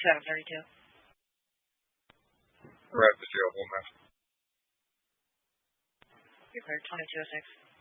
732. We're at the jail, Wilmette. You're clear, 2206.